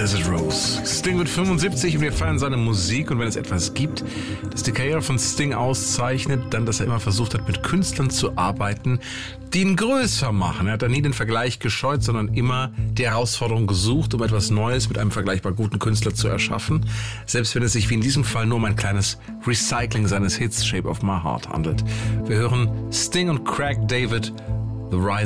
Desert Rose. Sting wird 75 und wir feiern seine Musik. Und wenn es etwas gibt, das die Karriere von Sting auszeichnet, dann, dass er immer versucht hat, mit Künstlern zu arbeiten, die ihn größer machen. Er hat da nie den Vergleich gescheut, sondern immer die Herausforderung gesucht, um etwas Neues mit einem vergleichbar guten Künstler zu erschaffen. Selbst wenn es sich wie in diesem Fall nur um ein kleines Recycling seines Hits Shape of My Heart handelt. Wir hören Sting und Craig David, The Rise